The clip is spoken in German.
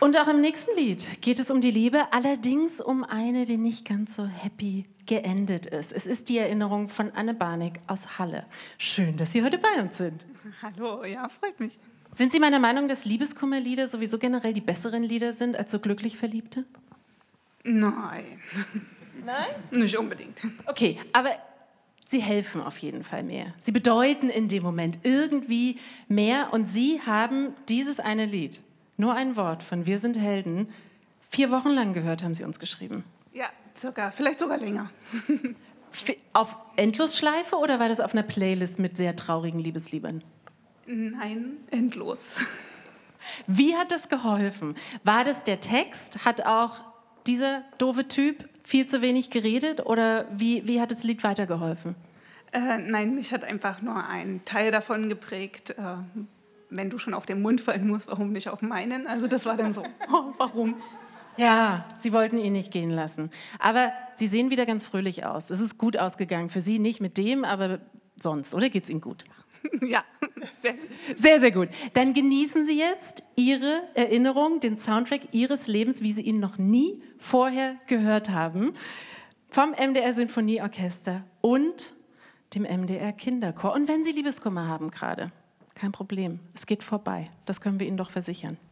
Und auch im nächsten Lied geht es um die Liebe, allerdings um eine, die nicht ganz so happy geendet ist. Es ist die Erinnerung von Anne Barneck aus Halle. Schön, dass Sie heute bei uns sind. Hallo, ja, freut mich. Sind Sie meiner Meinung, dass Liebeskummerlieder sowieso generell die besseren Lieder sind als so glücklich Verliebte? Nein. Nein? Nicht unbedingt. Okay, aber sie helfen auf jeden Fall mehr. Sie bedeuten in dem Moment irgendwie mehr und Sie haben dieses eine Lied, nur ein Wort von Wir sind Helden, 4 Wochen lang gehört, haben Sie uns geschrieben. Ja, vielleicht sogar länger. Auf Endlosschleife oder war das auf einer Playlist mit sehr traurigen Liebesliedern? Nein, endlos. Wie hat das geholfen? War das der Text? Hat auch dieser doofe Typ viel zu wenig geredet oder wie hat das Lied weitergeholfen? Nein, mich hat einfach nur ein Teil davon geprägt. Wenn du schon auf den Mund fallen musst, warum nicht auf meinen? Also das war dann so, oh, warum? Ja, Sie wollten ihn nicht gehen lassen. Aber Sie sehen wieder ganz fröhlich aus. Es ist gut ausgegangen für Sie, nicht mit dem, aber sonst, oder geht's Ihnen gut? Ja, sehr, sehr gut. Dann genießen Sie jetzt Ihre Erinnerung, den Soundtrack Ihres Lebens, wie Sie ihn noch nie vorher gehört haben, vom MDR Sinfonieorchester und dem MDR Kinderchor. Und wenn Sie Liebeskummer haben gerade, kein Problem, es geht vorbei. Das können wir Ihnen doch versichern.